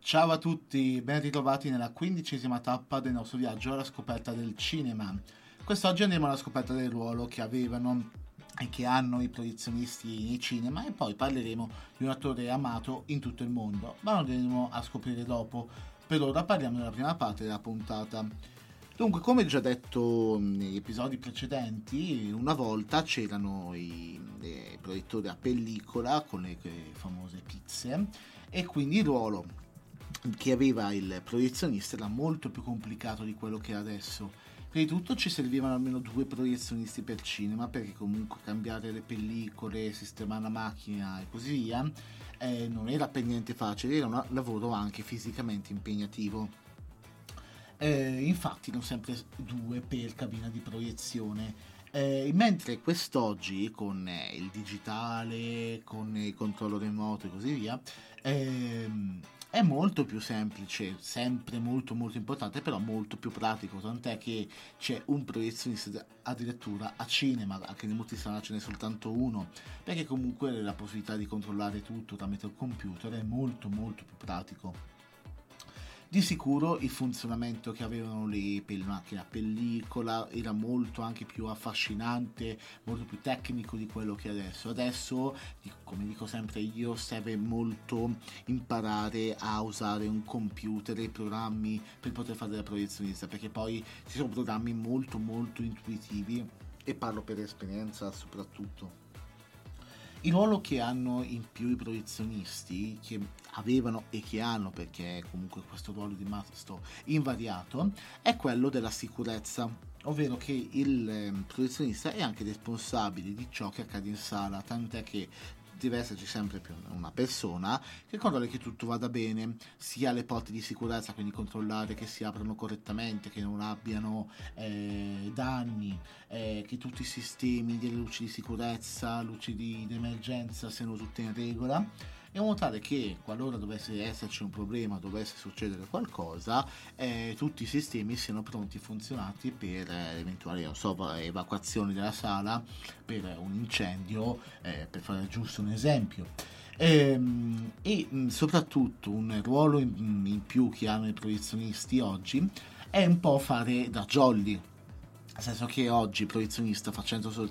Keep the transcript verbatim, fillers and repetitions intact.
Ciao a tutti, ben ritrovati nella quindicesima tappa del nostro viaggio alla scoperta del cinema. Quest'oggi andremo alla scoperta del ruolo che avevano e che hanno i proiezionisti nei cinema e poi parleremo di un attore amato in tutto il mondo, ma lo andremo a scoprire dopo. Per ora parliamo della prima parte della puntata. Dunque, come già detto negli episodi precedenti, una volta c'erano i, i proiettori a pellicola con le, le famose pizze e quindi il ruolo che aveva il proiezionista era molto più complicato di quello che è adesso. Prima di tutto ci servivano almeno due proiezionisti per cinema, perché comunque cambiare le pellicole, sistemare la macchina e così via eh, non era per niente facile, era un lavoro anche fisicamente impegnativo. Eh, infatti non sempre due per cabina di proiezione. Eh, mentre quest'oggi con eh, il digitale, con il controllo remoto e così via, ehm, è molto più semplice, sempre molto molto importante, però molto più pratico, tant'è che c'è un proiezionista addirittura a cinema, anche nei molti sala ce n'è soltanto uno, perché comunque la possibilità di controllare tutto tramite il computer è molto molto più pratico. Di sicuro il funzionamento che avevano le pel- macchine a pellicola era molto anche più affascinante, molto più tecnico di quello che è adesso. Adesso, come dico sempre io, serve molto imparare a usare un computer e programmi per poter fare la proiezionista, perché poi ci sono programmi molto molto intuitivi e parlo per esperienza soprattutto. Il ruolo che hanno in più i proiezionisti, che avevano e che hanno, perché comunque questo ruolo di rimasto invariato, è quello della sicurezza, ovvero che il eh, proiezionista è anche responsabile di ciò che accade in sala, tant'è che deve esserci sempre più una persona che controlla che tutto vada bene, sia le porte di sicurezza, quindi controllare che si aprano correttamente, che non abbiano eh, danni, eh, che tutti i sistemi delle luci di sicurezza, luci di, di emergenza siano tutti in regola, in modo tale che qualora dovesse esserci un problema, dovesse succedere qualcosa, eh, tutti i sistemi siano pronti e funzionati per eh, eventuali non so, evacuazioni della sala, per un incendio, eh, per fare giusto un esempio. Ehm, e mh, soprattutto un ruolo in, in più che hanno i proiezionisti oggi è un po' fare da jolly. Nel senso che oggi il proiezionista, facendo sol-